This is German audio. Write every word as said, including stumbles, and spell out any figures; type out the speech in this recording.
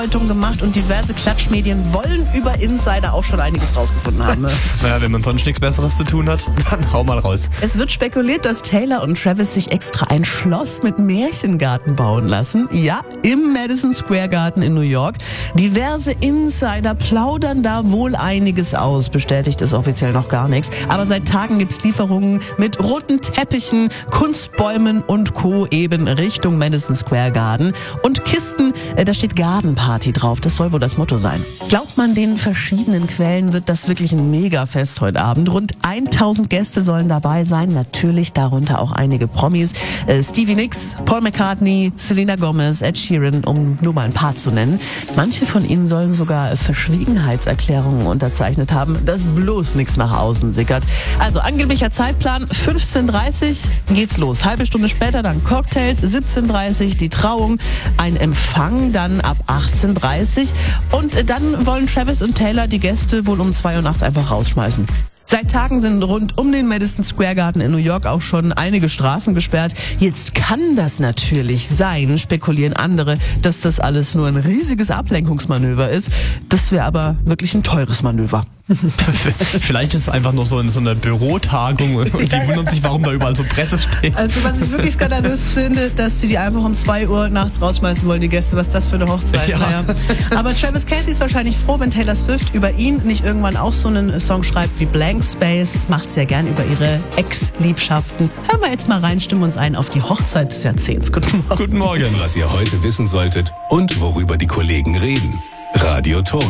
gemacht und diverse Klatschmedien wollen über Insider auch schon einiges rausgefunden haben. Naja, wenn man sonst nichts Besseres zu tun hat, dann hau mal raus. Es wird spekuliert, dass Taylor und Travis sich extra ein Schloss mit Märchengarten bauen lassen. Ja, im Madison Square Garden in New York. Diverse Insider plaudern da wohl einiges aus. Bestätigt ist offiziell noch gar nichts. Aber seit Tagen gibt's Lieferungen mit roten Teppichen, Kunstbäumen und Co. eben Richtung Madison Square Garden. Und Kisten, äh, da steht Garden Party drauf. Das soll wohl das Motto sein. Glaubt man den verschiedenen Quellen, wird das wirklich ein Mega-Fest heute Abend. Rund tausend Gäste sollen dabei sein. Natürlich darunter auch einige Promis. Äh, Stevie Nicks, Paul McCartney, Selena Gomez, Ed Sheeran, um nur mal ein paar zu nennen. Manche von ihnen sollen sogar Verschwiegenheitserklärungen unterzeichnet haben, dass bloß nichts nach außen sickert. Also angeblicher Zeitplan, fünfzehn Uhr dreißig geht's los. Halbe Stunde später dann Cocktails, siebzehn Uhr dreißig die Trauung, ein Empfang dann ab achtzehn Uhr dreißig und dann wollen Travis und Taylor die Gäste wohl um zwei Uhr nachts einfach rausschmeißen. Seit Tagen sind rund um den Madison Square Garden in New York auch schon einige Straßen gesperrt. Jetzt kann das natürlich sein, spekulieren andere, dass das alles nur ein riesiges Ablenkungsmanöver ist. Das wäre aber wirklich ein teures Manöver. Vielleicht ist es einfach nur so eine, so eine Bürotagung und die ja, wundern sich, warum da überall so Presse steht. Also was ich wirklich skandalös finde, dass sie die einfach um zwei Uhr nachts rausschmeißen wollen, die Gäste. Was ist das für eine Hochzeit? Ja. Naja. Aber Travis Kelce ist wahrscheinlich froh, wenn Taylor Swift über ihn nicht irgendwann auch so einen Song schreibt wie Blank Space. Macht sehr gern über ihre Ex-Liebschaften. Hören wir jetzt mal rein, stimmen uns ein auf die Hochzeit des Jahrzehnts. Guten Morgen. Guten Morgen. Was ihr heute wissen solltet und worüber die Kollegen reden. Radio Ton.